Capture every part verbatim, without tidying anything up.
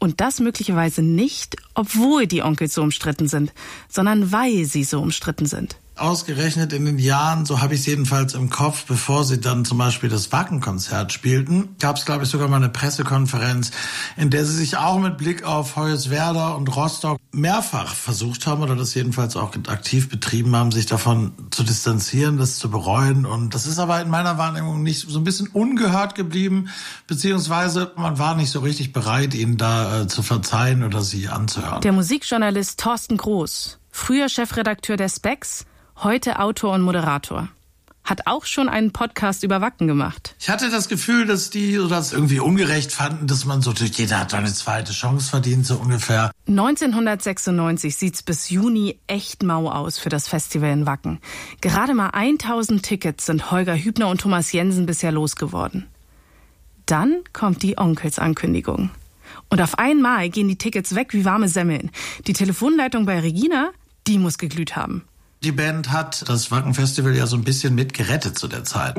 Und das möglicherweise nicht, obwohl die Onkels so umstritten sind, sondern weil sie so umstritten sind. Ausgerechnet in den Jahren, so habe ich es jedenfalls im Kopf, bevor sie dann zum Beispiel das Wacken-Konzert spielten, gab es, glaube ich, sogar mal eine Pressekonferenz, in der sie sich auch mit Blick auf Hoyerswerda und Rostock mehrfach versucht haben, oder das jedenfalls auch aktiv betrieben haben, sich davon zu distanzieren, das zu bereuen. Und das ist aber in meiner Wahrnehmung nicht so ein bisschen ungehört geblieben, beziehungsweise man war nicht so richtig bereit, ihnen da äh, zu verzeihen oder sie anzuhören. Der Musikjournalist Thorsten Groß, früher Chefredakteur der Spex, heute Autor und Moderator. Hat auch schon einen Podcast über Wacken gemacht. Ich hatte das Gefühl, dass die so das irgendwie ungerecht fanden, dass man so, jeder hat doch eine zweite Chance verdient, so ungefähr. neunzehnhundertsechsundneunzig sieht's bis Juni echt mau aus für das Festival in Wacken. Gerade mal tausend Tickets sind Holger Hübner und Thomas Jensen bisher losgeworden. Dann kommt die Onkels-Ankündigung. Und auf einmal gehen die Tickets weg wie warme Semmeln. Die Telefonleitung bei Regina, die muss geglüht haben. Die Band hat das Wacken-Festival ja so ein bisschen mit gerettet zu der Zeit.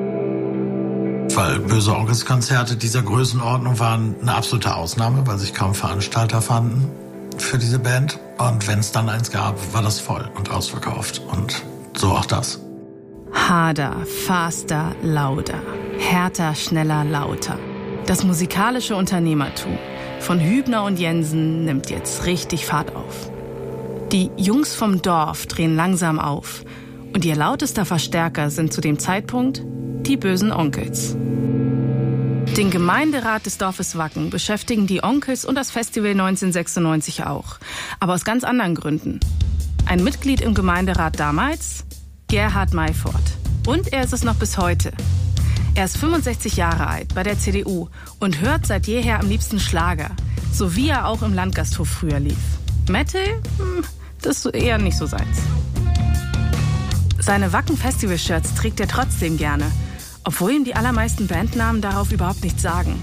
Weil Böhse Onkels-Konzerte dieser Größenordnung waren eine absolute Ausnahme, weil sich kaum Veranstalter fanden für diese Band. Und wenn es dann eins gab, war das voll und ausverkauft. Und so auch das. Harder, faster, lauter. Härter, schneller, lauter. Das musikalische Unternehmertum von Hübner und Jensen nimmt jetzt richtig Fahrt auf. Die Jungs vom Dorf drehen langsam auf und ihr lautester Verstärker sind zu dem Zeitpunkt die bösen Onkels. Den Gemeinderat des Dorfes Wacken beschäftigen die Onkels und das Festival neunzehnhundertsechsundneunzig auch, aber aus ganz anderen Gründen. Ein Mitglied im Gemeinderat damals, Gerhard Mayfort. Und er ist es noch bis heute. Er ist fünfundsechzig Jahre alt, bei der C D U und hört seit jeher am liebsten Schlager, so wie er auch im Landgasthof früher lief. Metal? Hm, das ist eher nicht so seins. Seine Wacken-Festival-Shirts trägt er trotzdem gerne, obwohl ihm die allermeisten Bandnamen darauf überhaupt nichts sagen.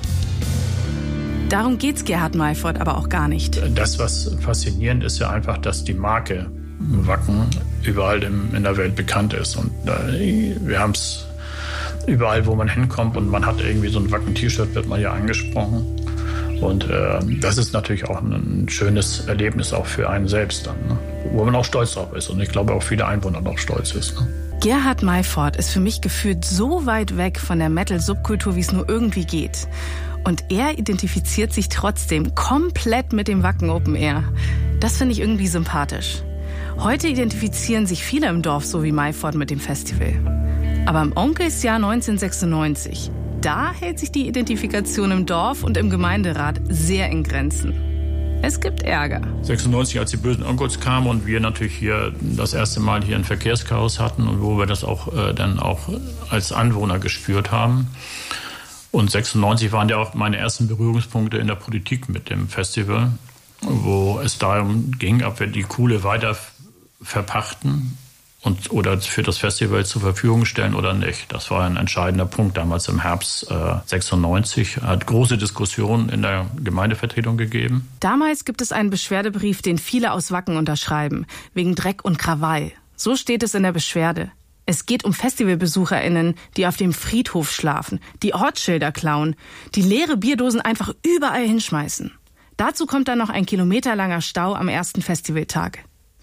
Darum geht's Gerhard Mayfort aber auch gar nicht. Das, was faszinierend ist, ja einfach, dass die Marke Wacken überall in der Welt bekannt ist. Und wir haben es überall, wo man hinkommt und man hat irgendwie so ein Wacken-T-Shirt, wird man ja angesprochen. Und äh, das ist natürlich auch ein schönes Erlebnis auch für einen selbst dann, ne? Wo man auch stolz drauf ist. Und ich glaube auch viele Einwohner auch stolz ist. Ne? Gerhard Mayfort ist für mich gefühlt so weit weg von der Metal-Subkultur, wie es nur irgendwie geht. Und er identifiziert sich trotzdem komplett mit dem Wacken Open Air. Das finde ich irgendwie sympathisch. Heute identifizieren sich viele im Dorf so wie Mayfort mit dem Festival. Aber im Onkelsjahr neunzehnhundertsechsundneunzig, da hält sich die Identifikation im Dorf und im Gemeinderat sehr in Grenzen. Es gibt Ärger. sechsundneunzig, als die bösen Onkels kamen und wir natürlich hier das erste Mal hier ein Verkehrschaos hatten und wo wir das auch äh, dann auch als Anwohner gespürt haben. Und sechsundneunzig waren ja auch meine ersten Berührungspunkte in der Politik mit dem Festival, wo es darum ging, ob wir die Kuhle weiter verpachten und oder für das Festival zur Verfügung stellen oder nicht. Das war ein entscheidender Punkt damals im Herbst äh, sechsundneunzig. Hat große Diskussionen in der Gemeindevertretung gegeben. Damals gibt es einen Beschwerdebrief, den viele aus Wacken unterschreiben, wegen Dreck und Krawall. So steht es in der Beschwerde. Es geht um FestivalbesucherInnen, die auf dem Friedhof schlafen, die Ortsschilder klauen, die leere Bierdosen einfach überall hinschmeißen. Dazu kommt dann noch ein kilometerlanger Stau am ersten Festivaltag.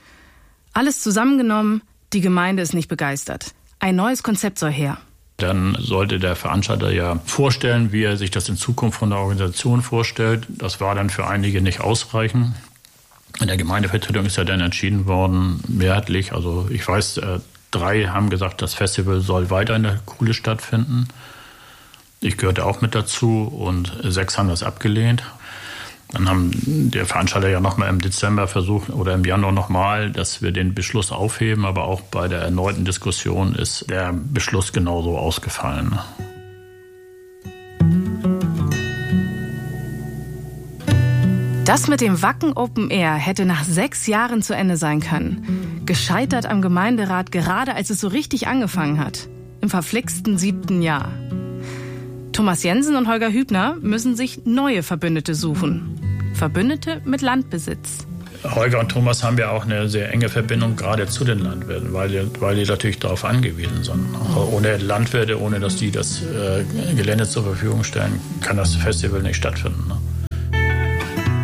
Alles zusammengenommen, die Gemeinde ist nicht begeistert. Ein neues Konzept soll her. Dann sollte der Veranstalter ja vorstellen, wie er sich das in Zukunft von der Organisation vorstellt. Das war dann für einige nicht ausreichend. In der Gemeindevertretung ist ja dann entschieden worden, mehrheitlich, also ich weiß, drei haben gesagt, das Festival soll weiter in der Kuhle stattfinden. Ich gehörte auch mit dazu und sechs haben das abgelehnt. Dann haben der Veranstalter ja nochmal im Dezember versucht oder im Januar nochmal, dass wir den Beschluss aufheben. Aber auch bei der erneuten Diskussion ist der Beschluss genauso ausgefallen. Das mit dem Wacken Open Air hätte nach sechs Jahren zu Ende sein können. Gescheitert am Gemeinderat, gerade als es so richtig angefangen hat. Im verflixten siebten Jahr. Thomas Jensen und Holger Hübner müssen sich neue Verbündete suchen. Verbündete mit Landbesitz. Holger und Thomas haben ja auch eine sehr enge Verbindung gerade zu den Landwirten, weil die, weil die natürlich darauf angewiesen sind. Ohne Landwirte, ohne dass die das äh, Gelände zur Verfügung stellen, kann das Festival nicht stattfinden. Ne?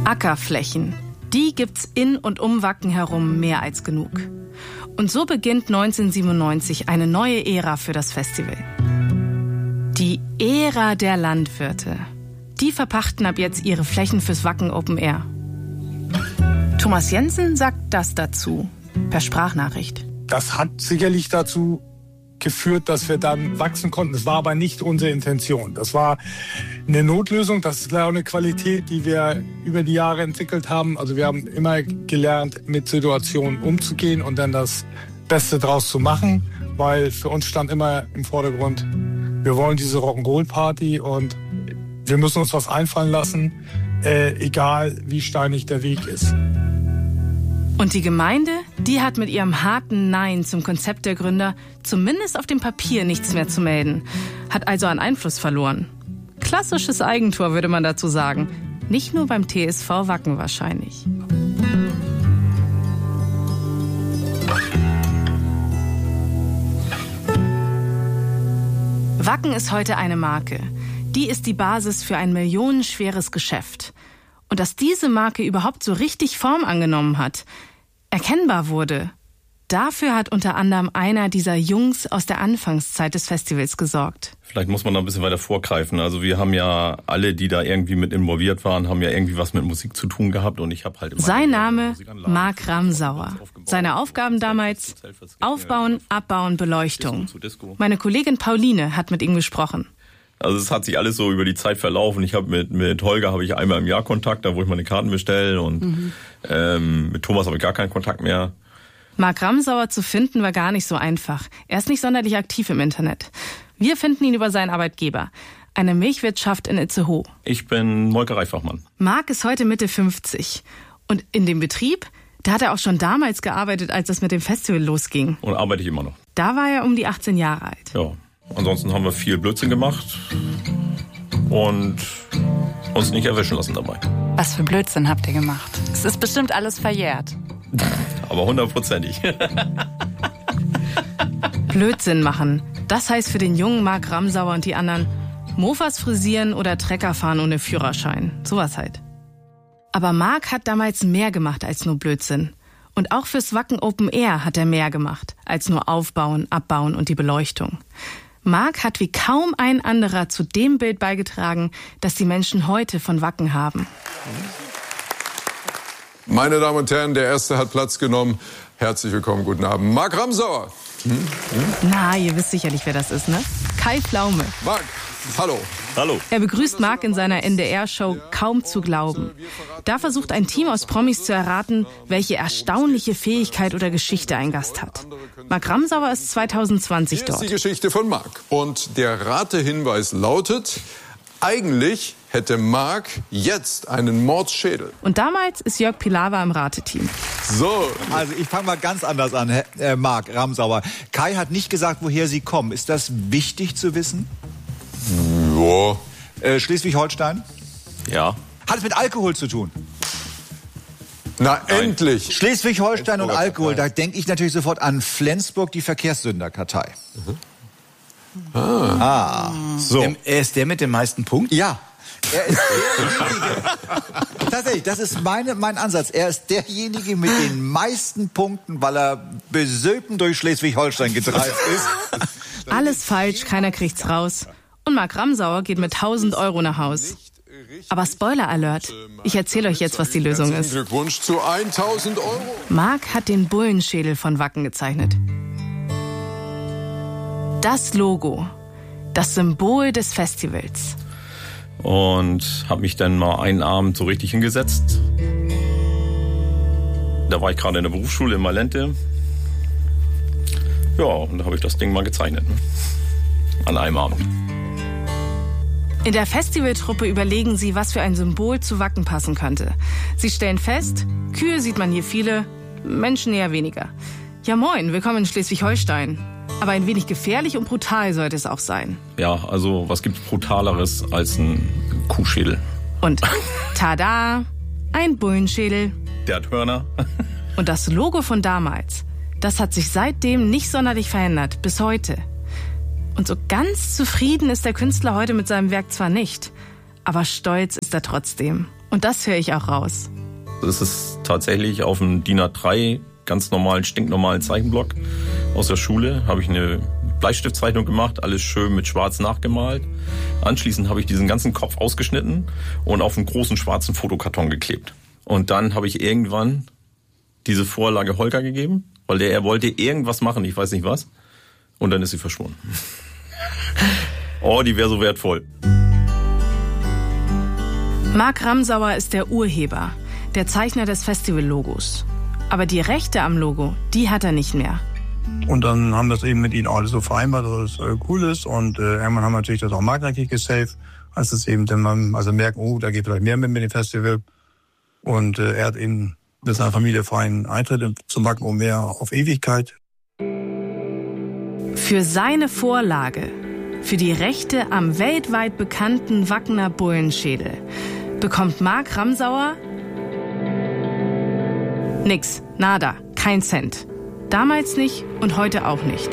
Ackerflächen, die gibt's in und um Wacken herum mehr als genug. Und so beginnt neunzehnhundertsiebenundneunzig eine neue Ära für das Festival. Die Ära der Landwirte. Die verpachten ab jetzt ihre Flächen fürs Wacken Open Air. Thomas Jensen sagt das dazu, per Sprachnachricht. Das hat sicherlich dazu geführt, dass wir dann wachsen konnten. Das war aber nicht unsere Intention. Das war eine Notlösung. Das ist leider eine Qualität, die wir über die Jahre entwickelt haben. Also wir haben immer gelernt, mit Situationen umzugehen und dann das Beste draus zu machen, weil für uns stand immer im Vordergrund, wir wollen diese Rock'n'Roll-Party und wir müssen uns was einfallen lassen, äh, egal wie steinig der Weg ist. Und die Gemeinde, die hat mit ihrem harten Nein zum Konzept der Gründer zumindest auf dem Papier nichts mehr zu melden, hat also an Einfluss verloren. Klassisches Eigentor, würde man dazu sagen. Nicht nur beim T S V Wacken wahrscheinlich. Wacken ist heute eine Marke. Die ist die Basis für ein millionenschweres Geschäft. Und dass diese Marke überhaupt so richtig Form angenommen hat, erkennbar wurde, dafür hat unter anderem einer dieser Jungs aus der Anfangszeit des Festivals gesorgt. Vielleicht muss man da ein bisschen weiter vorgreifen. Also wir haben ja alle, die da irgendwie mit involviert waren, haben ja irgendwie was mit Musik zu tun gehabt und ich habe halt immer... Sein Name Marc Ramsauer. Seine Aufgaben damals: Aufbauen, Abbauen, Beleuchtung. Meine Kollegin Pauline hat mit ihm gesprochen. Also es hat sich alles so über die Zeit verlaufen. Ich habe mit mit Holger habe ich einmal im Jahr Kontakt, da wo ich meine Karten bestelle und mhm. ähm, mit Thomas habe ich gar keinen Kontakt mehr. Marc Ramsauer zu finden war gar nicht so einfach. Er ist nicht sonderlich aktiv im Internet. Wir finden ihn über seinen Arbeitgeber, eine Milchwirtschaft in Itzehoe. Ich bin Molkereifachmann. Marc ist heute Mitte fünfzig und in dem Betrieb, da hat er auch schon damals gearbeitet, als es mit dem Festival losging. Und arbeite ich immer noch. Da war er um die achtzehn Jahre alt. Ja. Ansonsten haben wir viel Blödsinn gemacht und uns nicht erwischen lassen dabei. Was für Blödsinn habt ihr gemacht? Es ist bestimmt alles verjährt. Aber hundertprozentig. Blödsinn machen. Das heißt für den jungen Marc Ramsauer und die anderen Mofas frisieren oder Trecker fahren ohne Führerschein. Sowas halt. Aber Marc hat damals mehr gemacht als nur Blödsinn. Und auch fürs Wacken Open Air hat er mehr gemacht als nur aufbauen, abbauen und die Beleuchtung. Marc hat wie kaum ein anderer zu dem Bild beigetragen, das die Menschen heute von Wacken haben. Meine Damen und Herren, der Erste hat Platz genommen. Herzlich willkommen, guten Abend, Marc Ramsauer. Hm? Hm? Na, ihr wisst sicherlich, wer das ist, ne? Kai Pflaume. Marc, hallo. Hallo. Er begrüßt Marc in seiner N D R-Show Kaum zu glauben. Da versucht ein Team aus Promis zu erraten, welche erstaunliche Fähigkeit oder Geschichte ein Gast hat. Marc Ramsauer ist zwanzig zwanzig dort. Hier ist die Geschichte von Marc. Und der Ratehinweis lautet: Eigentlich hätte Marc jetzt einen Mordsschädel. Und damals ist Jörg Pilawa im Rateteam. So, also ich fange mal ganz anders an, Herr, äh, Marc Ramsauer. Kai hat nicht gesagt, woher Sie kommen. Ist das wichtig zu wissen? Ja. Äh, Schleswig-Holstein? Ja. Hat es mit Alkohol zu tun? Na, Nein. endlich. Schleswig-Holstein und Alkohol, da denke ich natürlich sofort an Flensburg, die Verkehrssünderkartei. Mhm. Ah. ah, so. Er ist der mit den meisten Punkten? Ja. Er ist derjenige. Tatsächlich, das ist meine, mein Ansatz. Er ist derjenige mit den meisten Punkten, weil er besoffen durch Schleswig-Holstein getreist ist. Alles falsch, keiner kriegt's raus. Und Marc Ramsauer geht mit tausend Euro nach Haus. Aber Spoiler Alert, ich erzähle euch jetzt, was die Lösung ist. Glückwunsch zu tausend Euro. Marc hat den Bullenschädel von Wacken gezeichnet. Das Logo, das Symbol des Festivals. Und habe mich dann mal einen Abend so richtig hingesetzt. Da war ich gerade in der Berufsschule in Malente. Ja, und da habe ich das Ding mal gezeichnet. Ne? An einem Abend. In der Festivaltruppe überlegen sie, was für ein Symbol zu Wacken passen könnte. Sie stellen fest, Kühe sieht man hier viele, Menschen eher weniger. Ja moin, willkommen in Schleswig-Holstein. Aber ein wenig gefährlich und brutal sollte es auch sein. Ja, also was gibt's Brutaleres als ein Kuhschädel? Und tada, ein Bullenschädel. Der hat Hörner. Und das Logo von damals, das hat sich seitdem nicht sonderlich verändert, bis heute. Und so ganz zufrieden ist der Künstler heute mit seinem Werk zwar nicht, aber stolz ist er trotzdem. Und das höre ich auch raus. Es ist tatsächlich auf dem D I N A drei ganz normalen, stinknormalen Zeichenblock aus der Schule. Habe ich eine Bleistiftzeichnung gemacht, alles schön mit schwarz nachgemalt. Anschließend habe ich diesen ganzen Kopf ausgeschnitten und auf einen großen schwarzen Fotokarton geklebt. Und dann habe ich irgendwann diese Vorlage Holger gegeben, weil der, er wollte irgendwas machen, ich weiß nicht was. Und dann ist sie verschwunden. Oh, die wäre so wertvoll. Mark Ramsauer ist der Urheber, der Zeichner des Festival-Logos. Aber die Rechte am Logo, die hat er nicht mehr. Und dann haben wir es eben mit ihnen alles so vereinbart, dass es äh, cool ist. Und äh, irgendwann haben wir natürlich das auch markenrechtlich gesaved, als es eben dann man also merken, oh, da geht vielleicht mehr mit dem Festival. Und äh, er hat eben mit seiner Familie freien Eintritt zum Wacken um mehr auf Ewigkeit. Für seine Vorlage, für die Rechte am weltweit bekannten Wackener Bullenschädel, bekommt Mark Ramsauer nix, nada, kein Cent. Damals nicht und heute auch nicht.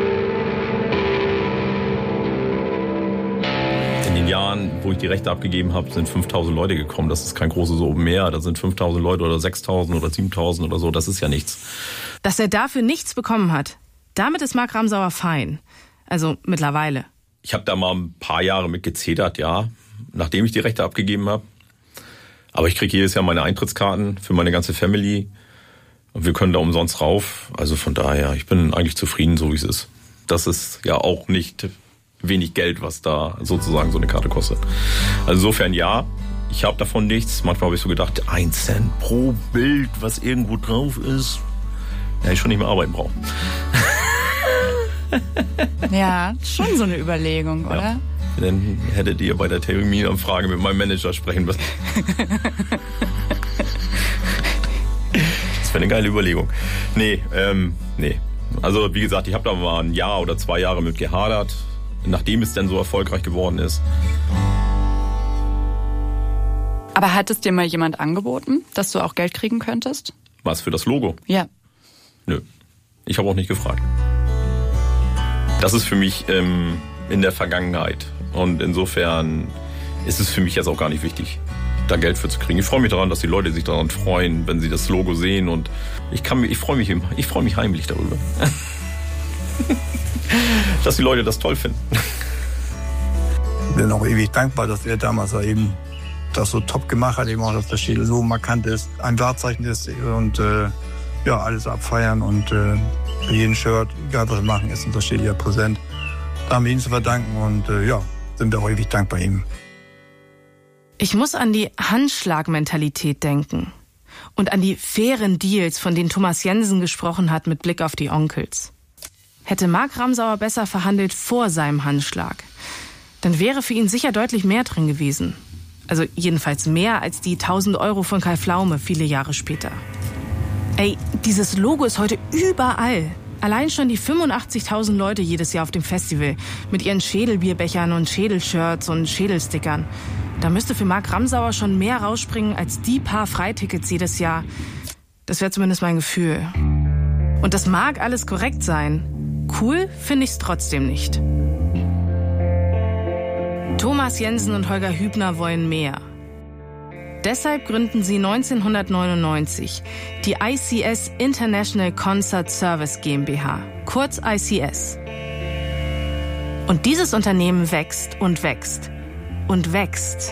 In den Jahren, wo ich die Rechte abgegeben habe, sind fünftausend Leute gekommen. Das ist kein großes Open Air. Da sind fünftausend Leute oder sechstausend oder siebentausend oder so. Das ist ja nichts. Dass er dafür nichts bekommen hat, damit ist Mark Ramsauer fein. Also mittlerweile. Ich habe da mal ein paar Jahre mit gezetert, ja, nachdem ich die Rechte abgegeben habe. Aber ich kriege jedes Jahr meine Eintrittskarten für meine ganze Family. Und wir können da umsonst rauf. Also von daher, ich bin eigentlich zufrieden, so wie es ist. Das ist ja auch nicht wenig Geld, was da sozusagen so eine Karte kostet. Also insofern ja, ich habe davon nichts. Manchmal habe ich so gedacht, ein Cent pro Bild, was irgendwo drauf ist. Ja, ich schon nicht mehr arbeiten brauche. Ja, schon so eine Überlegung, oder? Ja. Dann hättet ihr bei der Terminanfrage mit meinem Manager sprechen müssen. Das wäre eine geile Überlegung. Nee, ähm, nee. Also wie gesagt, ich habe da mal ein Jahr oder zwei Jahre mit gehadert, nachdem es dann so erfolgreich geworden ist. Aber hat es dir mal jemand angeboten, dass du auch Geld kriegen könntest? Was, für das Logo? Ja. Nö, ich habe auch nicht gefragt. Das ist für mich ähm, in der Vergangenheit. Und insofern ist es für mich jetzt auch gar nicht wichtig, da Geld für zu kriegen. Ich freue mich daran, dass die Leute sich daran freuen, wenn sie das Logo sehen. Und ich kann mich, ich freue mich, ich freue mich heimlich darüber, dass die Leute das toll finden. Ich bin auch ewig dankbar, dass er damals eben das so top gemacht hat, eben auch, dass der Schädel so markant ist, ein Wahrzeichen ist und äh, ja, alles abfeiern und äh, für jeden Shirt, egal was wir machen, ist unser Schädel ja präsent. Da haben wir ihn zu verdanken und äh, ja, sind wir auch ewig dankbar ihm. Ich muss an die Handschlagmentalität denken und an die fairen Deals, von denen Thomas Jensen gesprochen hat mit Blick auf die Onkels. Hätte Mark Ramsauer besser verhandelt vor seinem Handschlag, dann wäre für ihn sicher deutlich mehr drin gewesen. Also jedenfalls mehr als die tausend Euro von Kai Pflaume viele Jahre später. Ey, dieses Logo ist heute überall. Allein schon die fünfundachtzigtausend Leute jedes Jahr auf dem Festival mit ihren Schädelbierbechern und Schädelshirts und Schädelstickern. Da müsste für Mark Ramsauer schon mehr rausspringen als die paar Freitickets jedes Jahr. Das wäre zumindest mein Gefühl. Und das mag alles korrekt sein. Cool finde ich's trotzdem nicht. Thomas Jensen und Holger Hübner wollen mehr. Deshalb gründen sie neunzehnhundertneunundneunzig die I C S International Concert Service GmbH, kurz I C S. Und dieses Unternehmen wächst und wächst und wächst.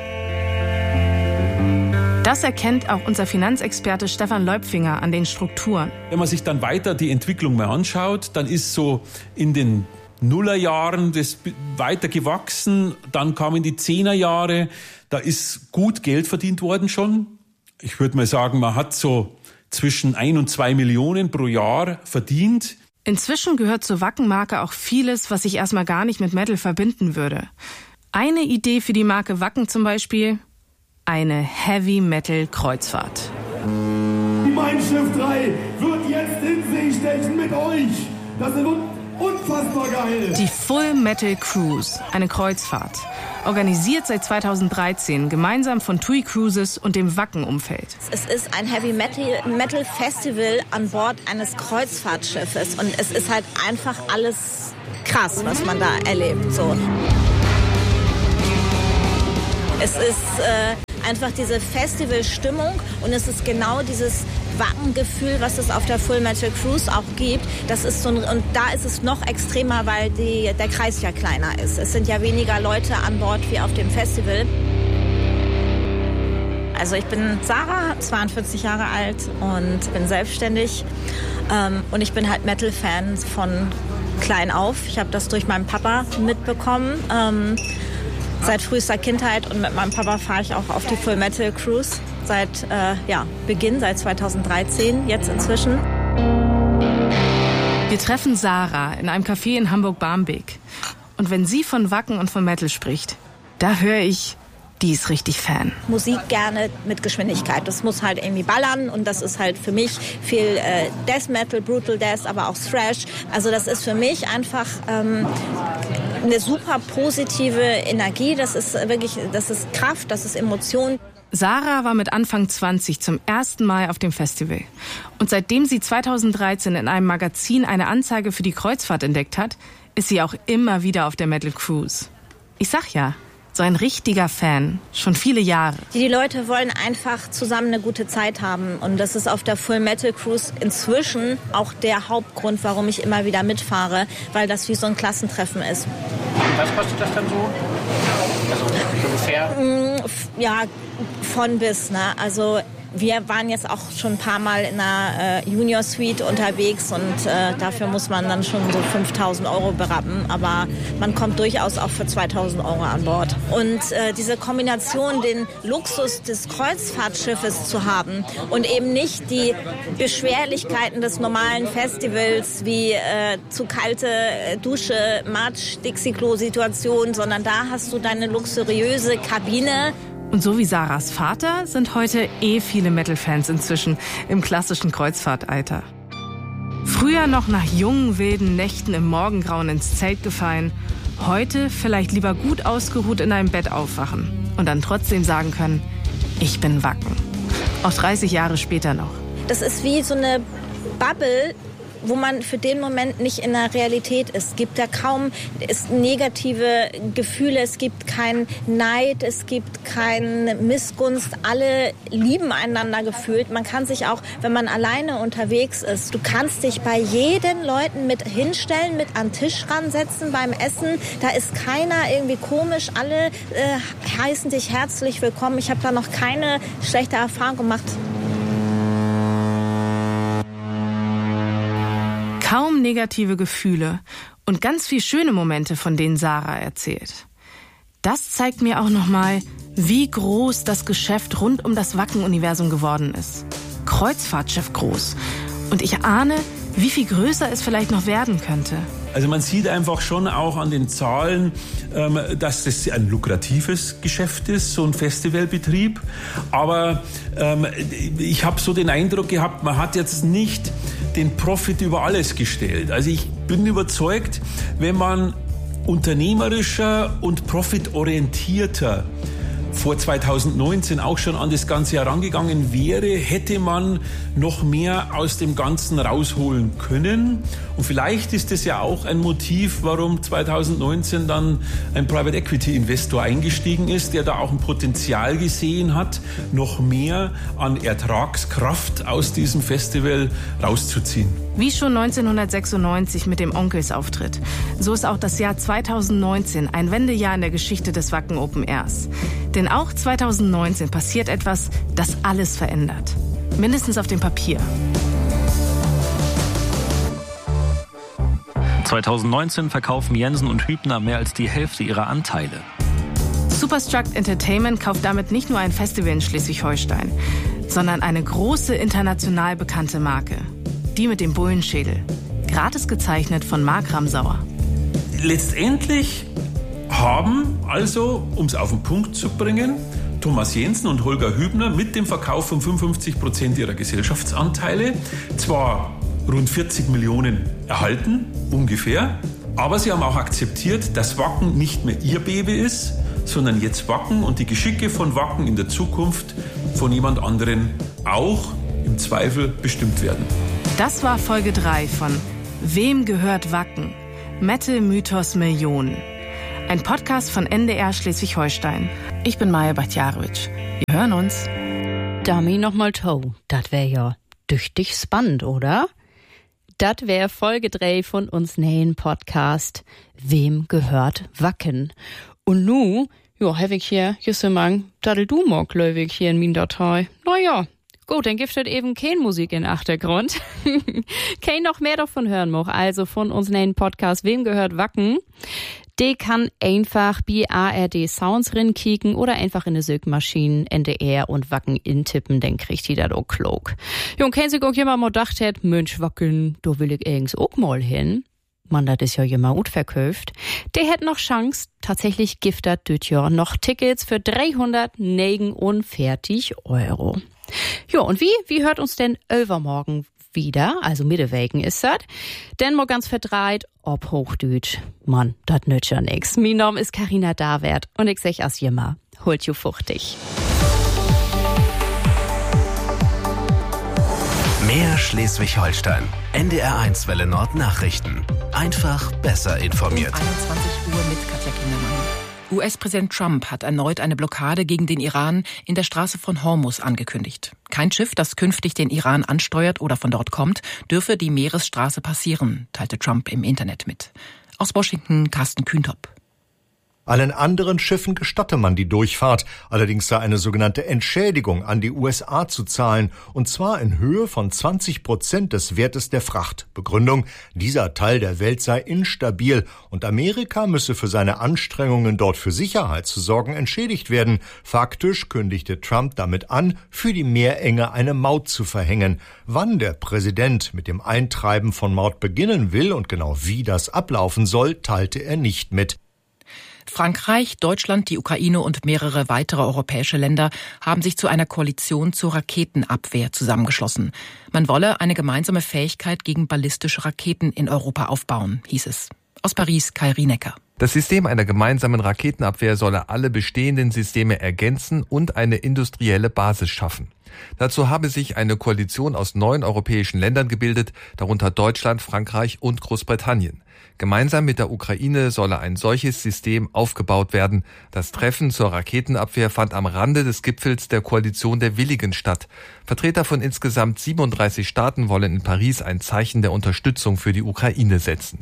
Das erkennt auch unser Finanzexperte Stefan Leupfinger an den Strukturen. Wenn man sich dann weiter die Entwicklung mal anschaut, dann ist so in den Nullerjahren das weiter gewachsen, dann kamen die Zehnerjahre, da ist gut Geld verdient worden schon. Ich würde mal sagen, man hat so zwischen ein und zwei Millionen pro Jahr verdient. Inzwischen gehört zur Wacken-Marke auch vieles, was ich erstmal gar nicht mit Metal verbinden würde. Eine Idee für die Marke Wacken zum Beispiel: eine Heavy-Metal-Kreuzfahrt. Mein Schiff drei wird jetzt in See stechen mit euch. Das ist unfassbar geil. Die Full Metal Cruise, eine Kreuzfahrt. Organisiert seit zweitausenddreizehn, gemeinsam von T U I Cruises und dem Wacken-Umfeld. Es ist ein Heavy Metal, Metal Festival an Bord eines Kreuzfahrtschiffes. Und es ist halt einfach alles krass, was man da erlebt. So. Es ist äh, einfach diese Festivalstimmung und es ist genau dieses Wackengefühl, was es auf der Full Metal Cruise auch gibt. Das ist so ein, und da ist es noch extremer, weil die, der Kreis ja kleiner ist. Es sind ja weniger Leute an Bord wie auf dem Festival. Also ich bin Sarah, zweiundvierzig Jahre alt und bin selbstständig. Ähm, und ich bin halt Metal-Fan von klein auf. Ich habe das durch meinen Papa mitbekommen. Ähm, seit frühester Kindheit und mit meinem Papa fahre ich auch auf die Full Metal Cruise. Seit äh, ja, Beginn, seit zweitausenddreizehn, jetzt inzwischen. Wir treffen Sarah in einem Café in Hamburg-Barmbek. Und wenn sie von Wacken und von Metal spricht, da höre ich, die ist richtig Fan. Musik gerne mit Geschwindigkeit. Das muss halt irgendwie ballern und das ist halt für mich viel äh, Death Metal, Brutal Death, aber auch Thrash. Also das ist für mich einfach ähm, eine super positive Energie. Das ist wirklich, das ist Kraft, das ist Emotion. Sarah war mit Anfang zwanzig zum ersten Mal auf dem Festival. Und seitdem sie zweitausenddreizehn in einem Magazin eine Anzeige für die Kreuzfahrt entdeckt hat, ist sie auch immer wieder auf der Metal Cruise. Ich sag ja, so ein richtiger Fan, schon viele Jahre. Die Leute wollen einfach zusammen eine gute Zeit haben. Und das ist auf der Full Metal Cruise inzwischen auch der Hauptgrund, warum ich immer wieder mitfahre, weil das wie so ein Klassentreffen ist. Was kostet das dann so? Also ungefähr? Ja, von bis. Ne? Also wir waren jetzt auch schon ein paar Mal in einer äh, Junior Suite unterwegs und äh, dafür muss man dann schon so fünftausend Euro berappen. Aber man kommt durchaus auch für zweitausend Euro an Bord. Und äh, diese Kombination, den Luxus des Kreuzfahrtschiffes zu haben und eben nicht die Beschwerlichkeiten des normalen Festivals wie äh, zu kalte Dusche, Matsch, Dixie-Klo-Situation, sondern da hast du deine luxuriöse Kabine. Und so wie Sarahs Vater sind heute eh viele Metal-Fans inzwischen im klassischen Kreuzfahrtalter. Früher noch nach jungen, wilden Nächten im Morgengrauen ins Zelt gefallen, heute vielleicht lieber gut ausgeruht in einem Bett aufwachen und dann trotzdem sagen können, ich bin Wacken. Auch dreißig Jahre später noch. Das ist wie so eine Bubble, wo man für den Moment nicht in der Realität ist. Es gibt da kaum es negative Gefühle, es gibt keinen Neid, es gibt keine Missgunst. Alle lieben einander gefühlt. Man kann sich auch, wenn man alleine unterwegs ist, du kannst dich bei jeden Leuten mit hinstellen, mit an den Tisch ransetzen beim Essen. Da ist keiner irgendwie komisch. Alle äh, heißen dich herzlich willkommen. Ich habe da noch keine schlechte Erfahrung gemacht. Kaum negative Gefühle und ganz viel schöne Momente, von denen Sarah erzählt. Das zeigt mir auch nochmal, wie groß das Geschäft rund um das Wacken-Universum geworden ist. Kreuzfahrtschiff groß. Und ich ahne, wie viel größer es vielleicht noch werden könnte. Also man sieht einfach schon auch an den Zahlen, dass das ein lukratives Geschäft ist, so ein Festivalbetrieb. Aber ähm, ich habe so den Eindruck gehabt, man hat jetzt nicht den Profit über alles gestellt. Also ich bin überzeugt, wenn man unternehmerischer und profitorientierter vor zweitausendneunzehn auch schon an das Ganze herangegangen wäre, hätte man noch mehr aus dem Ganzen rausholen können. Und vielleicht ist das ja auch ein Motiv, warum zweitausendneunzehn dann ein Private Equity Investor eingestiegen ist, der da auch ein Potenzial gesehen hat, noch mehr an Ertragskraft aus diesem Festival rauszuziehen. Wie schon neunzehnhundertsechsundneunzig mit dem Onkels-Auftritt. So ist auch das Jahr zweitausendneunzehn ein Wendejahr in der Geschichte des Wacken Open Airs. Denn auch zweitausendneunzehn passiert etwas, das alles verändert. Mindestens auf dem Papier. zweitausendneunzehn verkaufen Jensen und Hübner mehr als die Hälfte ihrer Anteile. Superstruct Entertainment kauft damit nicht nur ein Festival in Schleswig-Holstein, sondern eine große international bekannte Marke. Die mit dem Bullenschädel. Gratis gezeichnet von Marc Ramsauer. Letztendlich haben also, um es auf den Punkt zu bringen, Thomas Jensen und Holger Hübner mit dem Verkauf von fünfundfünfzig Prozent ihrer Gesellschaftsanteile zwar rund vierzig Millionen erhalten, ungefähr, aber sie haben auch akzeptiert, dass Wacken nicht mehr ihr Baby ist, sondern jetzt Wacken und die Geschicke von Wacken in der Zukunft von jemand anderen auch im Zweifel bestimmt werden. Das war Folge drei von Wem gehört Wacken? Metal Mythos Millionen. Ein Podcast von N D R Schleswig-Holstein. Ich bin Maja Bachjarowitsch. Wir hören uns. Dummy nochmal Toe. Das wär ja tüchtig spannend, oder? Das wär Folge drei von uns nähen Podcast. Wem gehört Wacken? Und nu, jo, hab ich hier, Jüssemang, dadel du mag, löwig hier in min Datei. Naja. Gut, dann gibt es eben keine Musik im Achtergrund. Kein noch mehr davon hören mag. Also von uns nähen Podcast Wem gehört Wacken? Die kann einfach bei A R D Sounds rinkicken oder einfach in eine Suchmaschine N D R und Wacken intippen, dann kriegt die das auch klug. Ja, und kennen sich auch jemand mal gedacht hat, Mensch, Wacken, da will ich irgends auch mal hin. Man, das ist ja jemand gut verkauft. Der hat noch Chance, tatsächlich giftet düt Jahr noch Tickets für dreihundertneunundvierzig Euro. Ja, und wie? Wie hört uns denn übermorgen wieder? Also Mittewegen ist das. Denn mal ganz verdreht, ob Hochdütsch. Mann, das nützt ja nix. Mein Name ist Carina Dawert und ich sag as jemmer, holt ju fuchtig. Mehr Schleswig-Holstein. N D R eins Welle Nord Nachrichten. Einfach besser informiert. Um einundzwanzig Uhr mit Katja Kindermann. U S-Präsident Trump hat erneut eine Blockade gegen den Iran in der Straße von Hormuz angekündigt. Kein Schiff, das künftig den Iran ansteuert oder von dort kommt, dürfe die Meeresstraße passieren, teilte Trump im Internet mit. Aus Washington Carsten Kühntop. Allen anderen Schiffen gestatte man die Durchfahrt. Allerdings sei eine sogenannte Entschädigung an die U S A zu zahlen, und zwar in Höhe von zwanzig Prozent des Wertes der Fracht. Begründung: dieser Teil der Welt sei instabil und Amerika müsse für seine Anstrengungen, dort für Sicherheit zu sorgen, entschädigt werden. Faktisch kündigte Trump damit an, für die Meerenge eine Maut zu verhängen. Wann der Präsident mit dem Eintreiben von Maut beginnen will und genau wie das ablaufen soll, teilte er nicht mit. Frankreich, Deutschland, die Ukraine und mehrere weitere europäische Länder haben sich zu einer Koalition zur Raketenabwehr zusammengeschlossen. Man wolle eine gemeinsame Fähigkeit gegen ballistische Raketen in Europa aufbauen, hieß es. Aus Paris, Kai Rienecker. Das System einer gemeinsamen Raketenabwehr solle alle bestehenden Systeme ergänzen und eine industrielle Basis schaffen. Dazu habe sich eine Koalition aus neun europäischen Ländern gebildet, darunter Deutschland, Frankreich und Großbritannien. Gemeinsam mit der Ukraine solle ein solches System aufgebaut werden. Das Treffen zur Raketenabwehr fand am Rande des Gipfels der Koalition der Willigen statt. Vertreter von insgesamt siebenunddreißig Staaten wollen in Paris ein Zeichen der Unterstützung für die Ukraine setzen.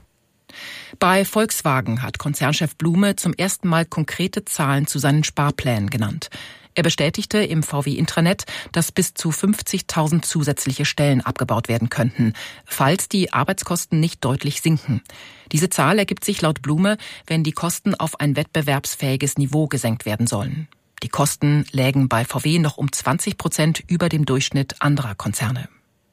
Bei Volkswagen hat Konzernchef Blume zum ersten Mal konkrete Zahlen zu seinen Sparplänen genannt. Er bestätigte im V W-Intranet, dass bis zu fünfzigtausend zusätzliche Stellen abgebaut werden könnten, falls die Arbeitskosten nicht deutlich sinken. Diese Zahl ergibt sich laut Blume, wenn die Kosten auf ein wettbewerbsfähiges Niveau gesenkt werden sollen. Die Kosten lägen bei V W noch um zwanzig Prozent über dem Durchschnitt anderer Konzerne.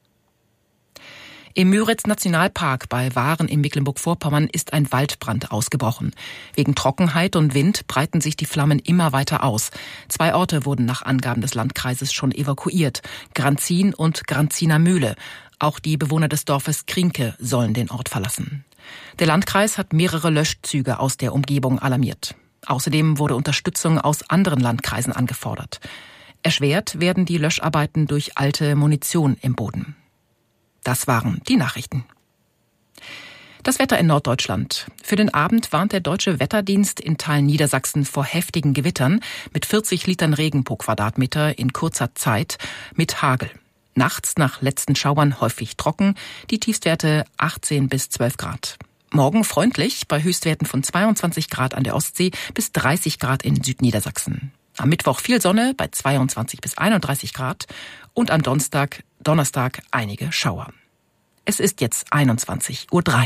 Im Müritz-Nationalpark bei Waren in Mecklenburg-Vorpommern ist ein Waldbrand ausgebrochen. Wegen Trockenheit und Wind breiten sich die Flammen immer weiter aus. Zwei Orte wurden nach Angaben des Landkreises schon evakuiert: Granzin und Granziner Mühle. Auch die Bewohner des Dorfes Krinke sollen den Ort verlassen. Der Landkreis hat mehrere Löschzüge aus der Umgebung alarmiert. Außerdem wurde Unterstützung aus anderen Landkreisen angefordert. Erschwert werden die Löscharbeiten durch alte Munition im Boden. Das waren die Nachrichten. Das Wetter in Norddeutschland. Für den Abend warnt der Deutsche Wetterdienst in Teilen Niedersachsen vor heftigen Gewittern mit vierzig Litern Regen pro Quadratmeter in kurzer Zeit mit Hagel. Nachts nach letzten Schauern häufig trocken, die Tiefstwerte achtzehn bis zwölf Grad. Morgen freundlich bei Höchstwerten von zweiundzwanzig Grad an der Ostsee bis dreißig Grad in Südniedersachsen. Am Mittwoch viel Sonne bei zweiundzwanzig bis einunddreißig Grad und am Donnerstag, Donnerstag einige Schauer. Es ist jetzt einundzwanzig Uhr drei.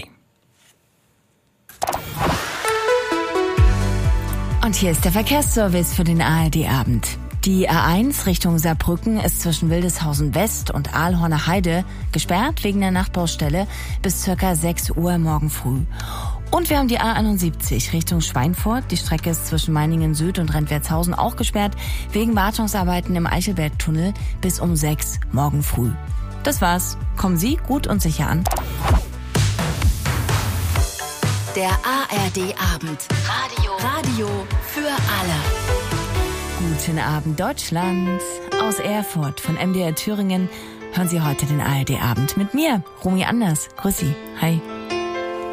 Und hier ist der Verkehrsservice für den A R D-Abend. Die A eins Richtung Saarbrücken ist zwischen Wildeshausen West und Aalhorner Heide gesperrt wegen der Nachtbaustelle bis circa sechs Uhr morgen früh. Und wir haben die A einundsiebzig Richtung Schweinfurt. Die Strecke ist zwischen Meiningen Süd und Rentwertshausen auch gesperrt wegen Wartungsarbeiten im Eichelbergtunnel bis um sechs morgen früh. Das war's. Kommen Sie gut und sicher an. Der A R D-Abend. Radio. Radio für alle. Guten Abend, Deutschland. Aus Erfurt von M D R Thüringen hören Sie heute den A R D-Abend mit mir, Romy Anders. Grüß Sie. Hi.